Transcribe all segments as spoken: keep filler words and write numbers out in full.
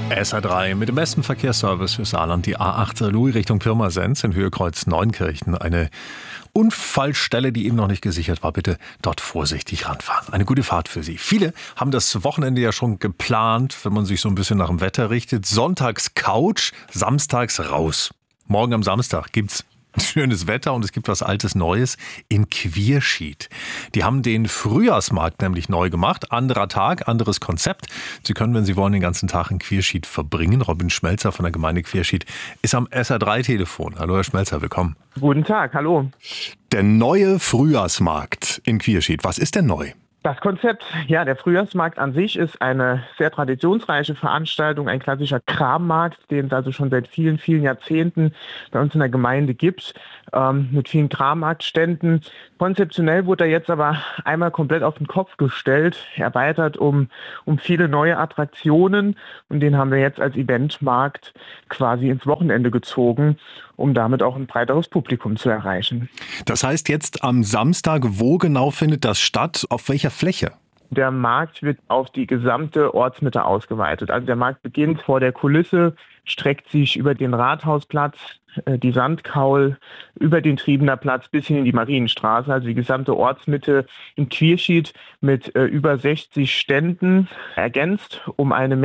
S R drei mit dem besten Verkehrsservice für Saarland, die A acht Louis Richtung Pirmasens in Höhe Kreuz Neunkirchen. Eine Unfallstelle, die eben noch nicht gesichert war. Bitte dort vorsichtig ranfahren. Eine gute Fahrt für Sie. Viele haben das Wochenende ja schon geplant, wenn man sich so ein bisschen nach dem Wetter richtet. Sonntags Couch, samstags raus. Morgen am Samstag gibt's schönes Wetter und es gibt was Altes Neues in Quierschied. Die haben den Frühjahrsmarkt nämlich neu gemacht. Anderer Tag, anderes Konzept. Sie können, wenn Sie wollen, den ganzen Tag in Quierschied verbringen. Robin Schmelzer von der Gemeinde Quierschied ist am S R drei Telefon. Hallo Herr Schmelzer, willkommen. Guten Tag, hallo. Der neue Frühjahrsmarkt in Quierschied. Was ist denn neu? Das Konzept, ja, der Frühjahrsmarkt an sich ist eine sehr traditionsreiche Veranstaltung, ein klassischer Krammarkt, den es also schon seit vielen, vielen Jahrzehnten bei uns in der Gemeinde gibt, ähm, mit vielen Krammarktständen. Konzeptionell wurde er jetzt aber einmal komplett auf den Kopf gestellt, erweitert um, um viele neue Attraktionen, und den haben wir jetzt als Eventmarkt quasi ins Wochenende gezogen, um damit auch ein breiteres Publikum zu erreichen. Das heißt jetzt am Samstag, wo genau findet das statt? Auf welcher Fläche? Der Markt wird auf die gesamte Ortsmitte ausgeweitet. Also der Markt beginnt vor der Kulisse, streckt sich über den Rathausplatz, die Sandkaul, über den Triebener Platz bis hin in die Marienstraße, also die gesamte Ortsmitte in Quierschied mit äh, über sechzig Ständen, ergänzt um eine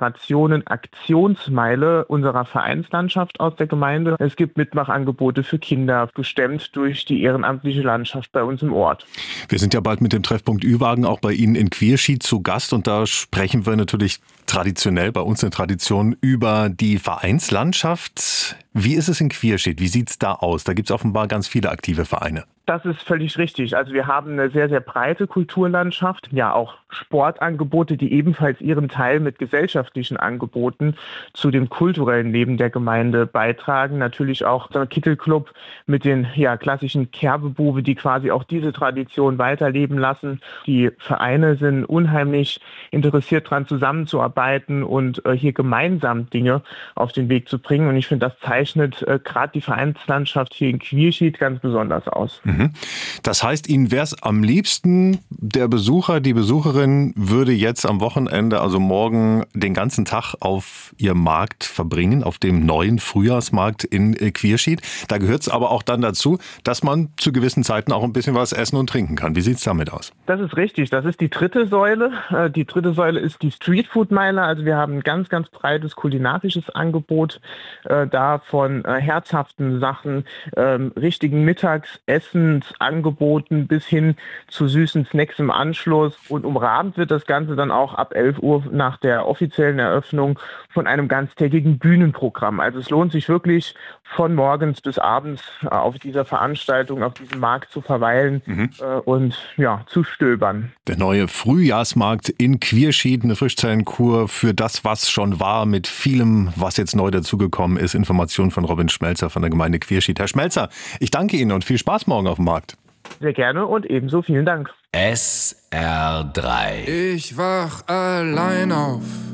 Mehrgenerationen-Aktionsmeile unserer Vereinslandschaft aus der Gemeinde. Es gibt Mitmachangebote für Kinder, gestemmt durch die ehrenamtliche Landschaft bei uns im Ort. Wir sind ja bald mit dem Treffpunkt Ü-Wagen auch bei Ihnen in Quierschied zu Gast, und da sprechen wir natürlich traditionell, bei uns eine Tradition, über die Vereinslandschaft. Wie ist es in Quierschied? Wie sieht's da aus? Da gibt es offenbar ganz viele aktive Vereine. Das ist völlig richtig. Also wir haben eine sehr, sehr breite Kulturlandschaft, ja auch Sportangebote, die ebenfalls ihren Teil mit gesellschaftlichen Angeboten zu dem kulturellen Leben der Gemeinde beitragen. Natürlich auch der Kittelclub mit den ja, klassischen Kerbebube, die quasi auch diese Tradition weiterleben lassen. Die Vereine sind unheimlich interessiert daran, zusammenzuarbeiten und äh, hier gemeinsam Dinge auf den Weg zu bringen. Und ich finde, das zeichnet äh, gerade die Vereinslandschaft hier in Quierschied ganz besonders aus. Mhm. Das heißt, Ihnen wäre es am liebsten, der Besucher, die Besucherin würde jetzt am Wochenende, also morgen, den ganzen Tag auf ihr Markt verbringen, auf dem neuen Frühjahrsmarkt in Quierschied. Da gehört es aber auch dann dazu, dass man zu gewissen Zeiten auch ein bisschen was essen und trinken kann. Wie sieht es damit aus? Das ist richtig. Das ist die dritte Säule. Die dritte Säule ist die Streetfood-Meile. Also wir haben ein ganz, ganz breites kulinarisches Angebot, äh, da von äh, herzhaften Sachen, äh, richtigen Mittagsessen, Angeboten bis hin zu süßen Snacks im Anschluss, und umrahmt wird das Ganze dann auch ab elf Uhr nach der offiziellen Eröffnung von einem ganztägigen Bühnenprogramm. Also es lohnt sich wirklich von morgens bis abends auf dieser Veranstaltung, auf diesem Markt zu verweilen mhm. äh, und ja, zu stöbern. Der neue Frühjahrsmarkt in Quierschied, eine Frischzellenkur für das, was schon war, mit vielem, was jetzt neu dazugekommen ist. Informationen von Robin Schmelzer von der Gemeinde Quierschied. Herr Schmelzer, ich danke Ihnen und viel Spaß morgen auf dem Markt. Sehr gerne und ebenso vielen Dank. S R drei. Ich wach allein auf.